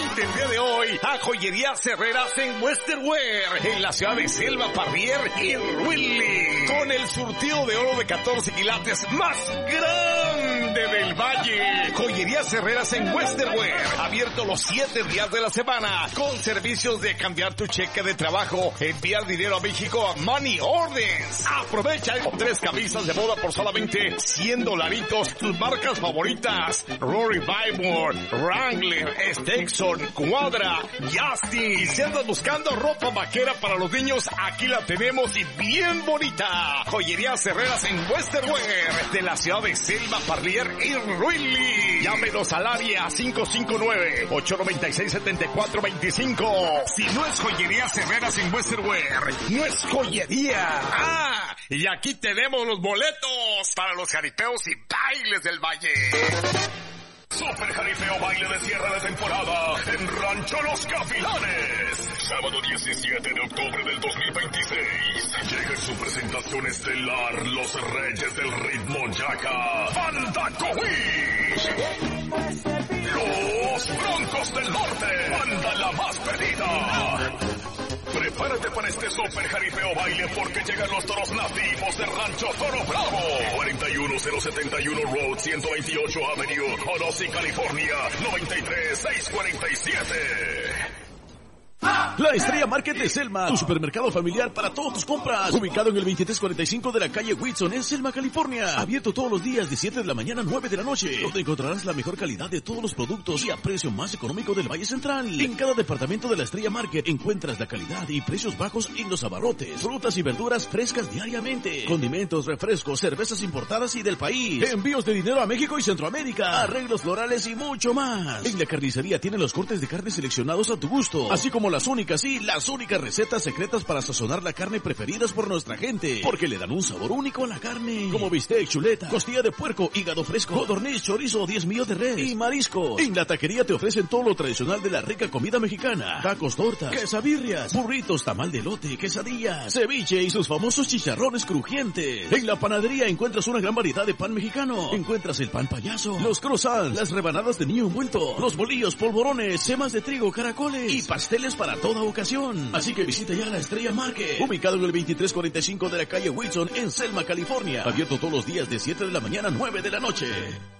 Vente el día de hoy a Joyerías Herreras en Western Wear, en la ciudad de Selma, Parrier y Ruili, con el surtido de oro de 14 quilates más grande del Valle. Joyerías Herreras en Western Wear, abierto los 7 días de la semana, con servicios de cambiar tu cheque de trabajo, enviar dinero a México a Money Orders. Aprovecha 3 camisas de boda por solamente $100, tus marcas favoritas, Rory Bible, Wrangler, Stetson, Cuadra, Justin. Y si andas buscando ropa vaquera para los niños, aquí la tenemos y bien bonita. Joyerías Herreras en Western Wear, de la ciudad de Selma, Parrier y Ruili. Llámenos al área 559-896-7425. Si no es Joyerías Herreras en Western Wear, no es joyería. Ah, y aquí tenemos los boletos para los jaripeos y bailes del Valle. Super Jaripeo Baile de cierre de temporada en Rancho Los Gavilanes. Sábado 17 de octubre del 2026. Llega en su presentación estelar los Reyes del Ritmo Yaca, Banda Cowish. Los Broncos del Norte, banda la más pedida. Prepárate para este super jaripeo baile porque llegan los toros nativos de Rancho Toro Bravo. 41071 Road 128 Avenue, Onosí, California, 93647. La Estrella Market de Selma, tu supermercado familiar para todas tus compras. Ubicado en el 2345 de la calle Whitson en Selma, California. Abierto todos los días de 7 de la mañana a 9 de la noche. Donde encontrarás la mejor calidad de todos los productos y a precio más económico del Valle Central. En cada departamento de la Estrella Market encuentras la calidad y precios bajos en los abarrotes. Frutas y verduras frescas diariamente. Condimentos, refrescos, cervezas importadas y del país. Envíos de dinero a México y Centroamérica. Arreglos florales y mucho más. En la carnicería tienen los cortes de carne seleccionados a tu gusto. Así como las únicas recetas secretas para sazonar la carne preferidas por nuestra gente, porque le dan un sabor único a la carne, como bistec, chuleta, costilla de puerco, hígado fresco, codorniz, chorizo, 10 millos de res y mariscos. En la taquería te ofrecen todo lo tradicional de la rica comida mexicana: tacos, tortas, quesabirrias, burritos, tamal de elote, quesadillas, ceviche y sus famosos chicharrones crujientes. En la panadería encuentras una gran variedad de pan mexicano. Encuentras el pan payaso, los croissants, las rebanadas de niño envuelto, los bolillos, polvorones, semas de trigo, caracoles y pasteles para toda ocasión. Así que visita ya la Estrella Market, ubicado en el 2345 de la calle Wilson en Selma, California. Abierto todos los días de 7 de la mañana a 9 de la noche.